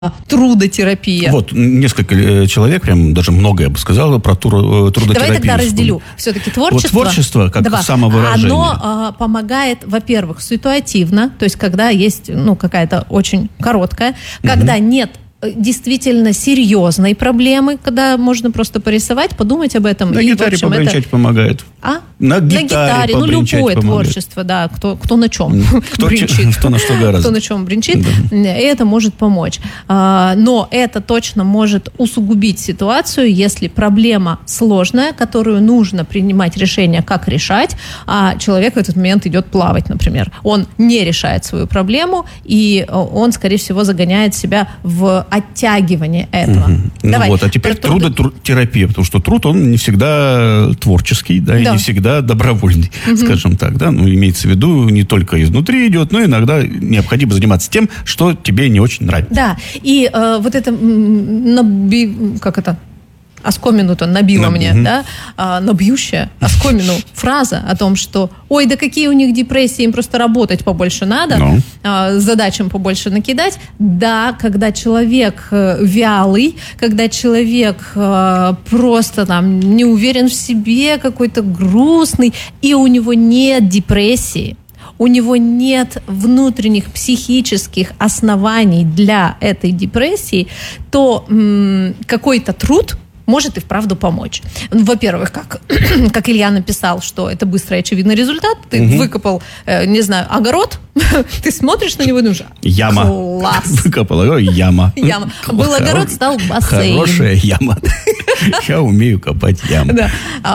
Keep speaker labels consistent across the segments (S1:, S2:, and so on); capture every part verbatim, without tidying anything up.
S1: трудотерапия.
S2: Вот, несколько человек, прям даже много, я бы сказала, про трудотерапию.
S1: Давай тогда разделю. Все-таки творчество...
S2: Вот творчество, как
S1: да,
S2: самовыражение.
S1: Оно а, помогает, во-первых, ситуативно, то есть когда есть ну, какая-то очень короткая, когда угу. нет действительно серьезной проблемы, когда можно просто порисовать, подумать об этом.
S2: На
S1: и,
S2: гитаре
S1: общем,
S2: побренчать
S1: это...
S2: помогает.
S1: А?
S2: На гитаре,
S1: на гитаре. Ну, любое
S2: помогает.
S1: творчество, да, кто, кто на чем
S2: кто
S1: бренчит.
S2: Кто на что гораздо.
S1: Кто на чем бренчит,
S2: да.
S1: и это может помочь. Но это точно может усугубить ситуацию, если проблема сложная, которую нужно принимать решение, как решать, а человек в этот момент идет плавать, например. Он не решает свою проблему, и он, скорее всего, загоняет себя в оттягивание этого.
S2: Угу.
S1: Давай.
S2: Ну вот, а теперь
S1: Труд...
S2: трудотерапия, потому что труд, он не всегда творческий, да, и
S1: да.
S2: не всегда добровольный, угу. скажем так, да, ну, имеется в виду, не только изнутри идет, но иногда необходимо заниматься тем, что тебе не очень нравится.
S1: Да, и э, вот это, наби... как это, оскомину-то набила
S2: Наб...
S1: мне,
S2: угу.
S1: да, а, набьющая оскомину фраза о том, что ой, да какие у них депрессии, им просто работать побольше надо,
S2: no.
S1: а, задачам побольше накидать. Да, когда человек вялый, когда человек а, просто там не уверен в себе, какой-то грустный, и у него нет депрессии, у него нет внутренних психических оснований для этой депрессии, то м- какой-то труд может и вправду помочь. Во-первых, как, как Илья написал, что это быстрый очевидный результат. Ты угу. выкопал, э, не знаю, огород, ты смотришь на него и думаешь,
S2: яма.
S1: Класс.
S2: Выкопал огород, яма.
S1: Яма. Был огород, стал бассейн.
S2: Хорошая яма. Я умею копать яму.
S1: Да.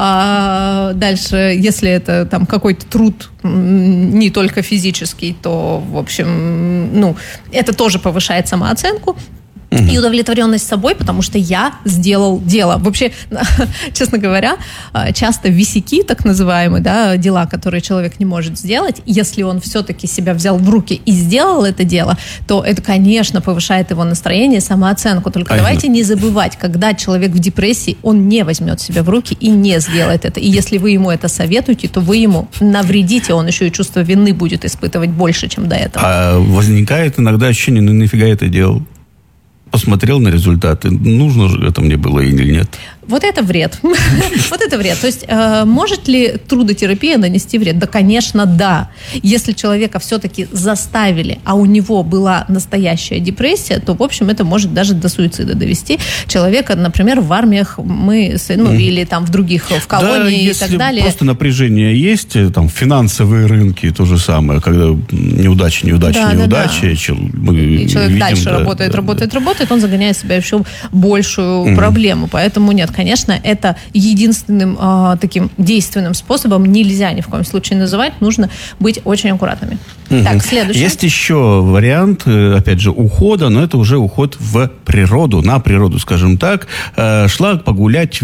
S1: А дальше, если это там какой-то труд не только физический, то, в общем, ну, это тоже повышает самооценку. Uh-huh. И удовлетворенность собой, потому что я сделал дело. Вообще, честно говоря, часто висяки, так называемые, да, дела, которые человек не может сделать, если он все-таки себя взял в руки и сделал это дело, то это, конечно, повышает его настроение, самооценку. Только uh-huh. давайте не забывать, когда человек в депрессии, он не возьмет себя в руки и не сделает это. И если вы ему это советуете, то вы ему навредите, он еще и чувство вины будет испытывать больше, чем до этого.
S2: А возникает иногда ощущение, ну нафига это делал? Посмотрел на результаты, нужно же это мне было или нет.
S1: Вот это вред. Вот это вред. То есть, э, может ли трудотерапия нанести вред? Да, конечно, да. Если человека все-таки заставили, а у него была настоящая депрессия, то, в общем, это может даже до суицида довести человека, например, в армиях мы, ну, mm. или там в других, в колонии, да, и так далее.
S2: Просто напряжение есть, там, финансовые рынки, то же самое, когда неудача, неудача,
S1: да,
S2: неудача.
S1: Да, да.
S2: Чел, мы
S1: и человек
S2: видим,
S1: дальше
S2: да,
S1: работает,
S2: да,
S1: работает,
S2: да.
S1: работает, он загоняет себя еще большую mm. проблему. Поэтому нет, конечно, это единственным э, таким действенным способом нельзя ни в коем случае называть, нужно быть очень аккуратными. Угу. Так, следующий.
S2: Есть еще вариант, опять же, ухода, но это уже уход в природу, на природу, скажем так. Шла погулять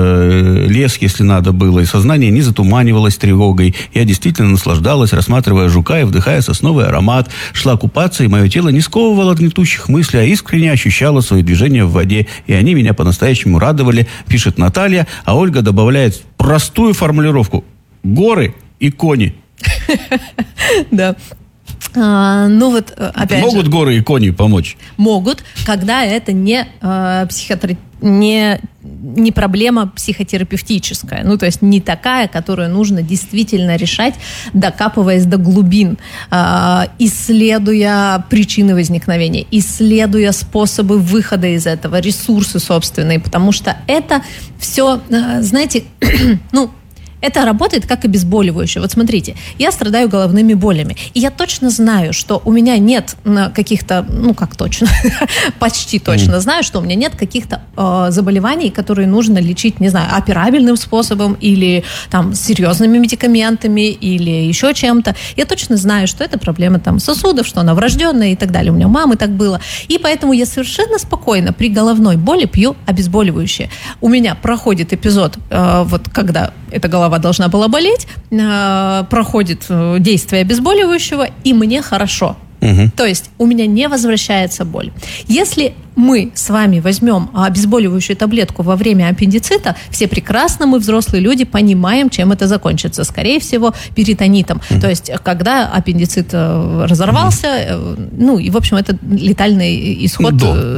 S2: в лес, если надо было, и сознание не затуманивалось тревогой. Я действительно наслаждалась, рассматривая жука и вдыхая сосновый аромат. Шла купаться, и мое тело не сковывало гнетущих мыслей, а искренне ощущало свои движения в воде. И они меня по-настоящему радовали, пишет Наталья. А Ольга добавляет простую формулировку: горы и кони.
S1: Да. А, ну вот, опять
S2: Могут
S1: же,
S2: горы и кони помочь?
S1: Могут, когда это не, э, психотер... не, не проблема психотерапевтическая. Ну, то есть не такая, которую нужно действительно решать, докапываясь до глубин, э, исследуя причины возникновения, исследуя способы выхода из этого, ресурсы собственные, потому что это все, э, знаете, ну, это работает как обезболивающее. Вот смотрите, я страдаю головными болями, и я точно знаю, что у меня нет каких-то, ну как точно, почти точно mm. знаю, что у меня нет каких-то э, заболеваний, которые нужно лечить, не знаю, операбельным способом или там серьезными медикаментами или еще чем-то. Я точно знаю, что это проблема там сосудов, что она врожденная и так далее. У меня у мамы так было. И поэтому я совершенно спокойно при головной боли пью обезболивающее. У меня проходит эпизод, э, вот когда эта голова должна была болеть, э, проходит действие обезболивающего, и мне хорошо. Угу. То есть у меня не возвращается боль. Если мы с вами возьмем обезболивающую таблетку во время аппендицита, все прекрасно, мы взрослые люди, понимаем, чем это закончится. Скорее всего, перитонитом. Угу. То есть когда аппендицит разорвался, угу. ну и, в общем, это летальный исход. Да.